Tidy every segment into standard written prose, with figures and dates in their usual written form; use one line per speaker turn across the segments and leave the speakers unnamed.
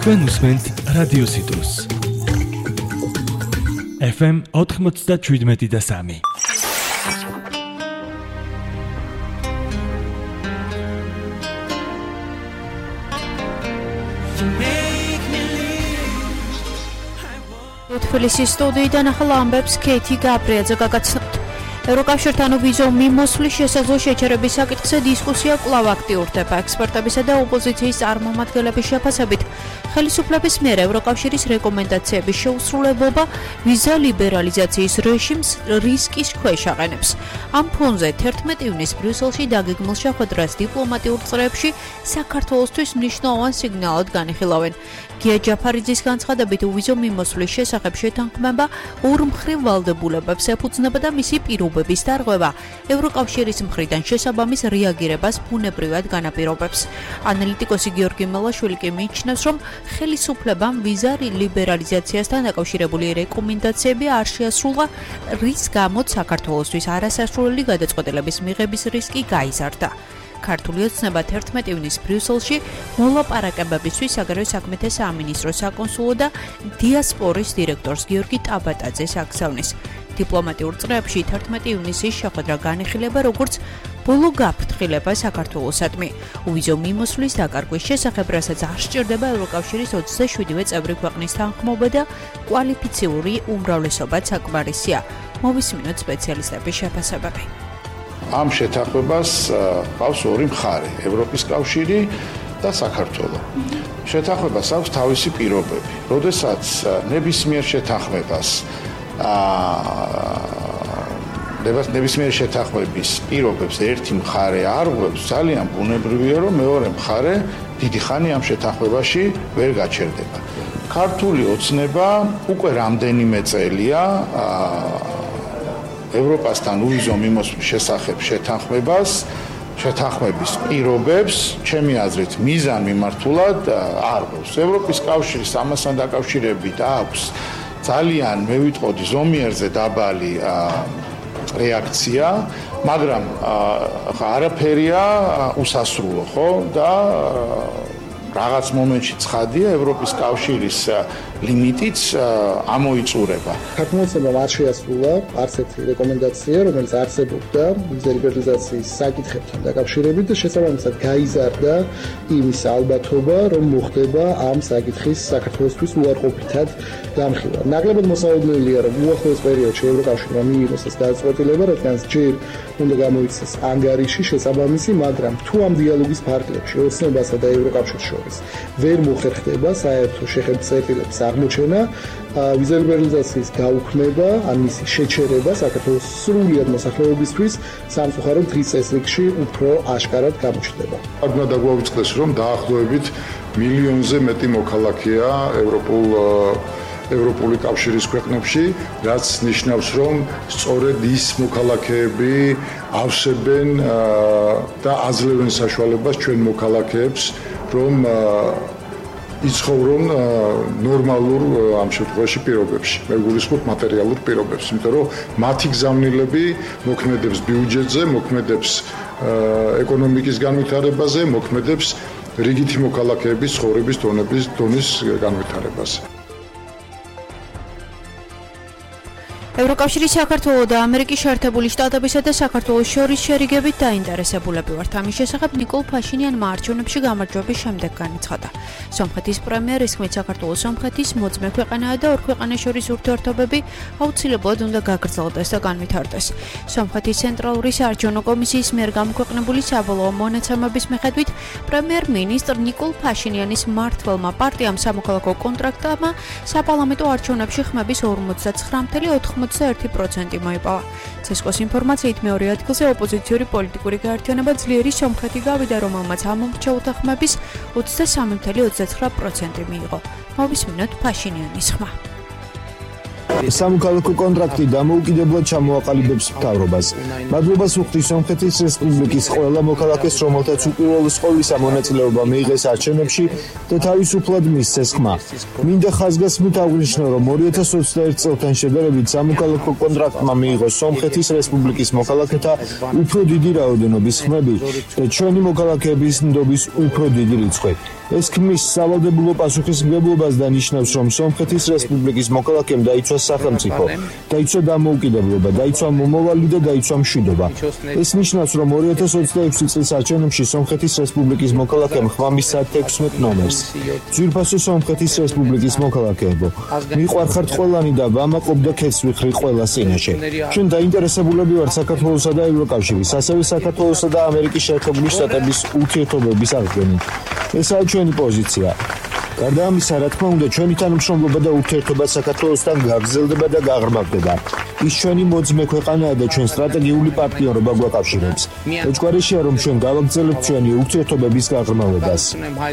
თქვენ უსმენთ რადიო სიტუს FM 97.3.
თბილისის სტუდიიდან ახლა ამბებს ქეითი გაბრიაძე გაგაცნობთ. ევროკავშირთან ვიზო მიმოსვლის შესაძლო შეჩერების საკითხზე დისკუსია კვლავ აქტიურდება. ექსპერტებისა და ოპოზიციის წარმომადგენლების შეფასებით ხელისუფლების მიერ ევროკავშირის რეკომენდაციების შეუსრულებლობა ვიზა ლიბერალიზაციის რეჟიმს რისკის ქვეშ აყენებს. ამ ფონზე 11 ივნისს ბრიუსელში დაგეგმილ შეხვედრას დიპლომატიურ წრეებში საქართველოსთვის მნიშვნელოვან სიგნალად განიხილავენ. გია ჯაფარიძის განცხადებით ვიზო მიმოსვლის შესახებ შეთანხმება ორმხრივ ვალდებულებებს ეფუძნება და მისი პირობების დარღვევა ევროკავშირის მხრიდან შესაბამის რეაგირებას ბუნებრივად განაპირობებს. ანალიტიკოსი გიორგი მელაშვილი კი მიიჩნევს, რომ ხელისუფლებამ ვიზა ლიბერალიზაციასთან დაკავშირებული რეკომენდაციები არ შეასრულა, რის გამოც საქართველოსთვის არასასრულელი გადაწყვეტილების მიღების რისკი გაიზარდა. ქართული ოცნება 11 ივნისს ბრიუსელში მოლაპარაკებებისთვის აგრეთვე საქმეთა სამინისტროს საკონსულო და დიასპორის დირექტორს გიორგი ტაბატაძეს აგზავნის. დიპლომატიურ წრეებში 11 ივნისის შეხვედრა განიხილება როგორც ბოლო გაფრთხილება საქართველოსადმი. ვიზო მიმოსვლის დაკარგვის შესახებ, რასაც არ სჭირდება ევროკავშირის 27 წევრი ქვეყნის თანხმობა და კვალიფიციური უმრავლესობაც საკმარისია. მოვისმინოთ სპეციალისტების შეფასებები.
ამ შეთანხმებას ყავს ორი მხარე, ევროპის კავშირი და საქართველო. შეთანხმებას აქვს თავისი პირობები. როდესაც ნებისმიერ შეთანხმებას ნებისმიერ შეთანხმების პირობებს ერთი მხარე არ ღვევს, ძალიან ბუნებრივია, რომ მეორე მხარე დიდი ხანი ამ შეთანხმებაში ვერ გაჩერდება. ქართული ოცნება უკვე რამდენიმე წელია ევროპასთან ვიზო მიმოსვლის შესახებ შეთანხმების პირობებს, ჩემი აზრით, მიზან მიმართულად არ ღვევს. ევროპის კავშირის ამასთან დაკავშირებით აქვს ძალიან, მე ვიტყოდი, ზომიერზე დაბალი რეაქცია, მაგრამ არაფერია უსასრულო, ხო? და რაღაც მომენტში ცხადია, ევროპის კავშირის ლიმიტიც ამოიწურება.
საქართველოსმა არ შეასრულა არც ერთი რეკომენდაცია, რომელიც არსებობდა ვიზა ლიბერალიზაციის საკითხებთან დაკავშირებით და შესაბამისად გაიზარდა იმის ალბათობა, რომ მოხდება ამ საკითხის საქართველოსთვის უარყოფითად დამხილვა. ნაკლებად მოსალოდნელია, რომ უახლოეს პერიოდში ევროკავშირმა მიიღოს ეს გადაწყვეტილება, რადგან ჯერ უნდა გამოიცეს ანგარიში შესაბამისი, მაგრამ თუ ამ დიალოგის ფარგლებში ოცნებასა და ევროკავშირს შორის ვერ მოხერხდება საერთო შეხედულების აღმოჩენა, ვიზა ლიბერალიზაციის გაუქმება, ან მისი შეჩერება საქართველოს სრულიად მოსახლეობისთვის სამწუხაროდ დღის წესრიგში უფრო აშკარად გამოჩნდება.
უნდა დაგვაუწყდეს, რომ დაახლოებით მილიონზე მეტი მოქალაქეა ევროპული კავშირის ქვეყნებში, რაც ნიშნავს, რომ სწორედ ის მოქალაქეები ავსებენ და აძლევენ საშუალებას ჩვენ მოქალაქეებს, რომ იცხოვრონ ნორმალურ ამ შემთხვევაში პირობებში, მე გულისხმობ მატერიალურ პირობებს, იმიტომ რომ მათი გზავნილები მოქმედებს ბიუჯეტზე, მოქმედებს ეკონომიკის განვითარებაზე, მოქმედებს რიგითი მოქალაქეების ცხოვრების დონის განვითარებაზე.
ევროკავშირის საქართველოს და ამერიკის შეერთებული შტატებისა და საქართველოს შორის შერიგებით დაინტერესებულები ვართ. ამის შესახებ ნიკოლ ფაშინიანმა არჩევნებში გამარჯვების შემდეგ განაცხადა. სომხეთის პრემიერის თქმით, საქართველოს სომხეთის მოწმე ქვეყანაა და ორ ქვეყანას შორის ურთიერთობები აუცილებლად უნდა გაგრძელდეს და განვითარდეს. სომხეთის ცენტრალური საარჩევნო კომისიის მიერ გამოქვეყნებული საბოლოო მონაცემების მიხედვით, პრემიერ-მინისტრ ნიკოლ ფაშინიანის მმართველმა პარტიამ სამოქალაქო კონტრაქტმა საპარლამენტო არჩევნებში ხმების 49.91% მოიპოვა. ცესკოს ინფორმაციით მეორე ადგილზე ოპოზიციური პოლიტიკური გაერთიანება ძლიერი სომხეთი გავიდა, რომელმაც ამომრჩეულთა ხმების 23.29% მიიღო. მოვისმინოთ ფაშინიანის ხმა.
სამოქალაქო კონტრაქტი დამოუკიდებლად ჩამოაყალიბებს მთავრობას. მადლობას უხდის სომხეთის რესპუბლიკის ყველა მოქალაქეს, რომელთაც უპირველეს ყოვლისა მონაწილეობა მიიღეს არჩევნებში და თავისუფლად მისცეს ხმა. მინდა ხაზგასმით აღვნიშნო, რომ 2021 წელთან შედარებით სამოქალაქო კონტრაქტმა მიიღო სომხეთის რესპუბლიკის მოქალაქეთა უფრო დიდი რაოდენობის ხმები და ჩვენი მოქალაქეების ნდობის უფრო დიდი რიცხვი. ეს ქმნის სავალდებულო პასუხისმგებლობას და ნიშნავს, რომ სომხეთის რესპუბლიკის მოქალაქემ დაიცვა სახელმწიფო, დაიცვა დამოუკიდებლობა, დაიცვა მომავალი და დაიცვა მშვიდობა. ეს ნიშნავს, რომ 2026 წლის არჩევნებში სომხეთის რესპუბლიკის მოქალაქემ ხმა მისცა 16 ნომერს. ძვირფასო სომხეთის რესპუბლიკის მოქალაქეებო, მიყვარხართ ყველანი და ვამაყობ და ქეთს ვიხრი ყველა წინაშე. ჩვენ დაინტერესებულები ვართ საქართველოსა და ევროკავშირის, ასევე საქართველოსა და ამერიკის შეერთებული შტატების ურთიერთობების აღდგენით. ესაა ჩვენი პოზიცია. გარდა ამისა, რა თქმა უნდა, ჩვენი თანამშრომლობა და ურთიერთობა საქართველოსთან გაგრძელდება და გაღრმავდება. ის ჩვენი მოძმე ქვეყანაა და ჩვენ სტრატეგიული პარტნიორობა გვაკავშირებს. ეჭვგარეშეა, რომ ჩვენ გავაგრძელებთ ჩვენი ურთიერთობების გაღრმავებას.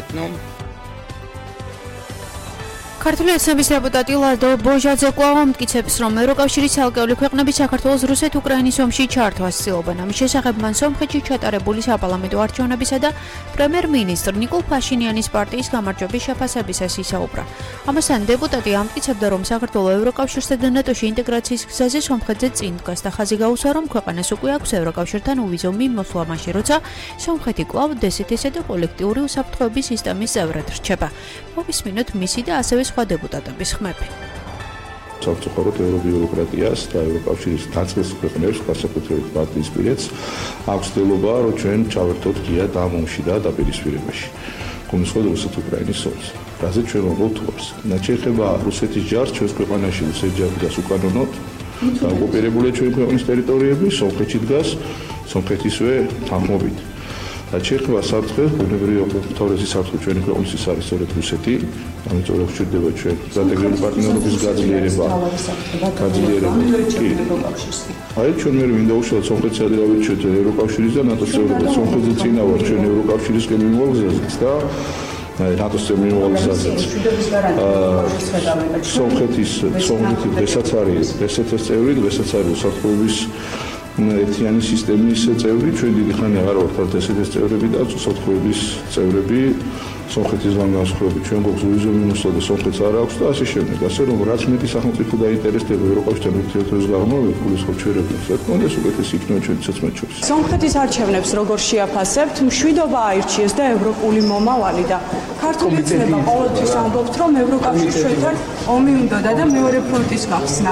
ქართული ოცნების დეპუტატი ლადო ბოჟაძე კვლავ ამტკიცებს, რომ ევროკავშირის ცალკეული ქვეყნები საქართველოს რუსეთ-უკრაინის ომში ჩართვას ცდილობენ. ამის შესახებ მან სომხეთში ჩატარებული საპარლამენტო არჩევნებისა და პრემიერ-მინისტრ ნიკოლ ფაშინიანის პარტიის გამარჯვების შეფასებისას ისაუბრა. ამასთან დეპუტატი ამტკიცებდა, რომ საქართველოს ევროკავშირსა და ნატოში ინტეგრაციის გზაზე სომხეთზე წინ დგას და ხაზი გაუსვა, რომ ქვეყანას უკვე აქვს ევროკავშირთან უვიზო მიმოსვლა მაშინ, როცა სომხეთი კვლავ DST-სა და კოლექტიური უსაფრთხოების სისტემის წევრად რჩება. მოვისმინოთ მისი და ასევე სხვა დეპუტატების ხმები.
სამწუხაროდ ევრობიუროკრატიას და ევროკავშირის ნაწილ ქვეყნებს, განსაკუთრებით ბალტიისპირეთს, აქვს ცდილობა, რომ ჩვენ ჩავერთოთ გიად ამ ომში და დაპირისპირებაში. გულისხმობ რუსეთ-უკრაინის ომს. რაზე ჩვენ ვაღოთ თვალს. ნაჩვენება რუსეთის ჯარს ჩვენს ქვეყანაში, რუსეთის ჯარი დგას უკანონოდ და ოკუპირებულია ჩვენი ქვეყნის ტერიტორიები, სომხეთში დგას სომხეთისვე თანხმობით. Ჩეხება საფრთხე, ბუნებრივი უმთავრესი საფრთხე ჩვენი ქვეყნისთვის არის სწორედ რუსეთი, ამიტომ გვჭირდება ჩვენ სტრატეგიული პარტნიორობის გაძლიერება. აი ჩვენ მე მინდა უშუალოდ სომხეთს ადერავით ჩვენ ევროკავშირის და ნატოს წევრობა. სომხეთზე წინა ვარ ჩვენ ევროკავშირისკენ მიმოგვგზავნეთ და ნატოს წევრ მიმოგვგზავნეთ. სომხეთის დღესაც არის DST-ის წევრი, დღესაც არის უსაფრთხოების ერთიანი სისტემის წევრი, ჩვენ დიდი ხანი აღარ ვართ DST-ის წევრები და უსაფრთხოების წევრები. სომხეთის განსხვავებით ჩვენ გვაქვს უვიზო მიმოსვლა და სომხეთს არ აქვს და ასე შემდეგ. ასე რომ რაც მეტი სახელმწიფო დაინტერესდება ევროკავშირთან ურთიერთობის გაღრმავებით, გულისხმობ ჩვენებს, რა თქმა უნდა, უკეთესი იქნება ჩვენიცაც მათ შორის.
სომხეთის არჩევნებს როგორ შეაფასებთ? მშვიდობა აირჩიეს და ევროპული მომავალი და ქართული ოცნება ყოველთვის ამბობთ, რომ ევროკავშირს ჩვენთან ომი უნდოდა და მეორე ფრონტის გახსნა.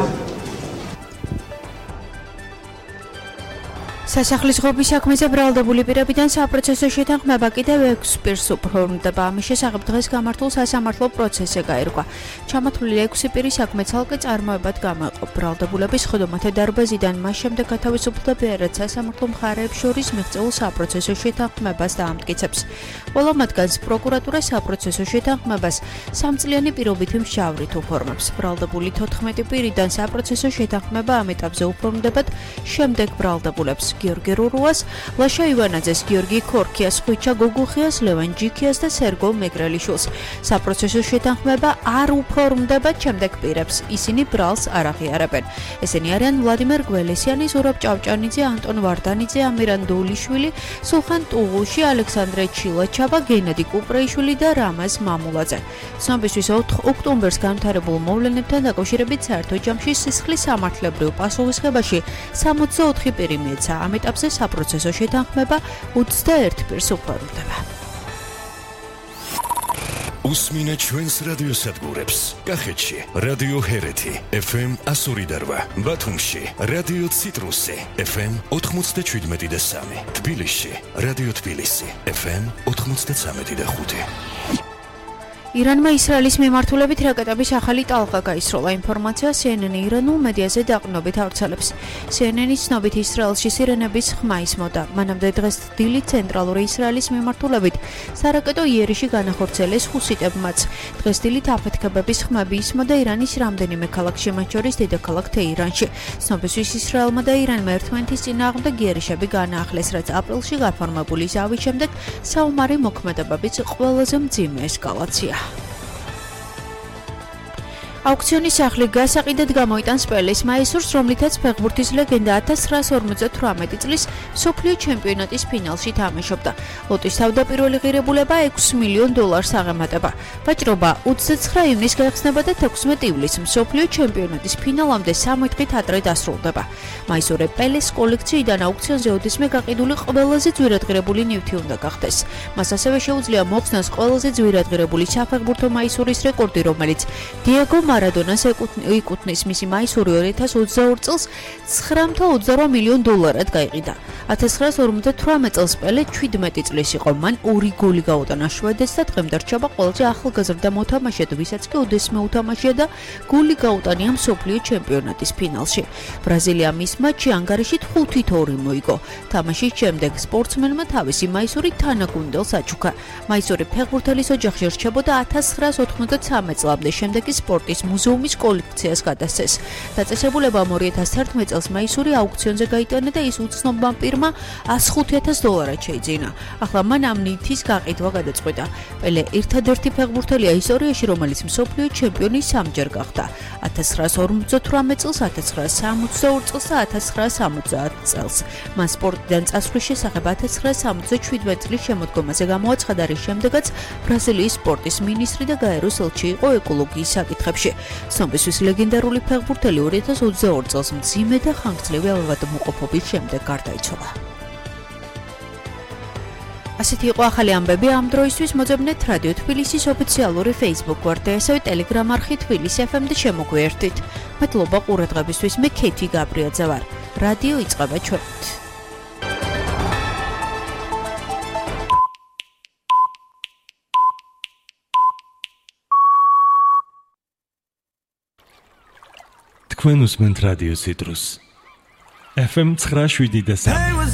სასახლის ღობის საქმეზე ბრალდებული პირებიდან საპროცესო შეთანხმება კიდევ 6 პირს უბრუნდება. ამის შესახებ დღეს გამართულ სასამართლო პროცესზე გაირკვა. ჩამოთვლილი 6 პირი საქმე ცალკე წარმოებად გამოიყო. ბრალდებულების ხდომათა დარბაზიდან მას შემდეგ გათავისუფლდა ბერად სასამართლო მხარეებს შორის მიღწეულ საპროცესო შეთანხმებას დაამტკიცებს. ყველა მათგანს პროკურატურა საპროცესო შეთანხმებას 3 წლიანი პირობითი მსჯავრით უფორმებს. ბრალდებული 14 პირიდან საპროცესო შეთანხმება ამ ეტაპზე უფორმდებათ შემდეგ ბრალდებულებს. გიორგი რურუას, ლაშა ივანაძეს, გიორგი ქორქიას, ხვიჩა გოგუხიას, ლევან ჯიქიას და სერგო მეგრელიშვილს. საპროცესო შეთანხმება არ უფორმდება შემდეგ პირებს. ისინი ბრალს არ აღიარებენ. ესენი არიან ვლადიმერ გველესიანი, ზურაბ ჭავჭანიძე, ანტონ ვარდანიძე, ამირან დოულიშვილი, სულხან ტუღუში, ალექსანდრე ჩილაჩაბა, გენადი კუპრეიშვილი და რამაზ მამულაძე. ცნობისთვის 4 ოქტომბერს განვითარებულ მოვლენებთან დაკავშირებით საერთო ჯამში სისხლის სამართლებრივ პასუხისმგებაში 64 პირი მიეცა. ამ ეტაპზე საპროცესო შეთანხმება 21 პირს უფორმდება.
უსმინეთ ჩვენს რადიოსადგურებს. კახეთში რადიო ჰერეთი FM 102.8, ბათუმში რადიო ციტრუსი FM 97.3, თბილისში რადიო თბილისი FM 93.5.
ირანმა ისრაელის მიმართულებით რაკეტების ახალი ტალღა გაისროლა. ინფორმაცია CNN ირანულ მედიაზე დაყრდნობით ავრცელებს. CNN-ის ცნობით ისრაელში სირენების ხმა ისმოდა. მანამდე დღეს დილით ცენტრალური ისრაელის მიმართულებით სარაკეტო იერიში განახორციელეს ჰუსიტებმაც. დღეს დილით აფეთქებების ხმები ისმოდა ირანის რამდენიმე ქალაქში, მათ შორის დედაქალაქ თეირანში. ცნობისთვის ისრაელმა და ირანმა ერთმანეთის წინააღმდეგ იერიშები განაახლეს, რაც აპრილში გაფორმებული ზავის შემდეგ საომარი მოქმედებების ყველაზე მძიმე ესკალაცია. აუქციონის სახლი გასაყიდად გამოიტანს პელეს მაისურს, რომლითაც ფეხბურთის ლეგენდა 1958 წლის მსოფლიო ჩემპიონატის ფინალში თამაშობდა. ლოტის თავდაპირველი ღირებულება $6 მილიონ აღემატება. ვაჭრობა 29 ივნისს გაიხსნება და 16 ივლისს მსოფლიო ჩემპიონატის ფინალამდე 3 დღით ადრე დასრულდება. მაისურე პელეს კოლექციიდან აუქციონზე ოდესმე გაყიდული ყველაზე ძვირადღირებული ნივთი უნდა გახდეს. მას ასევე შეუძლია მოხსნას ყველაზე ძვირადღირებული საფეხბურთო მაისურის რეკორდი, რომელიც დიეგო მარადონას ეკუთვნის. მისი მაისური 2022 წელს $9.28 მილიონ გაიყიდა. 1958 წელს პელე 17 წლის იყო. მან 2 გოლი გაუტანა შვედეთს და დღემდე რჩება ყველაზე ახალგაზრდა მოთამაშედ, ვისაც კი ოდესმე უთამაშია და გოლი გაუტანია მსოფლიო ჩემპიონატის ფინალში. ბრაზილიამ მის მატჩში ანგარიში 5-2 მოიგო. თამაშის შემდეგ სპორტსმენმა თავისი მაისური თანაგუნდელს აჩუქა. მაისური ფეხბურთელის ოჯახში რჩებოდა 1993 წლამდე, შემდეგ კი სპორტის მუზეუმის კოლექციას გადასცეს. დაწესებულებამ 2011 წელს მაისური აუქციონზე გაიტანა და ის უცნობმა პირმა $105,000 შეიძინა. ახლა მან ამ ნივთის გაყიდვა გადაწყვიტა. პელე ერთადერთი ფეხბურთელია ისტორიაში, რომელიც მსოფლიო ჩემპიონი 3-ჯერ გახდა. 1958 წელს, 1962 წელს და 1970 წელს. მან სპორტიდან წასვლის შესახებ 1977 წლის შემოდგომაზე გამოაცხადა, რის შემდეგაც ბრაზილიის სპორტის მინისტრი და გაეროს ელჩი იყო ეკოლოგიის საკითხებში. ცნობისთვის ლეგენდარული ფეხბურთელი 2022 წელს მძიმე და ხანგრძლივი ავადმყოფობის შემდეგ გარდაიცვალა. ასეთი იყო ახალი ამბები ამ დროისთვის. მოძებნეთ რადიო თბილისის ოფიციალური Facebook გვერდი, ასევე Telegram არხი თბილისი FM და შემოგვიერთდით. მადლობა ყურადღებისთვის. მე ქეთი გაბრიაძე ვარ. რადიო იწყება ჩვენით.
თქვენ უსმენთ რადიო ციტრუს FM 97.3.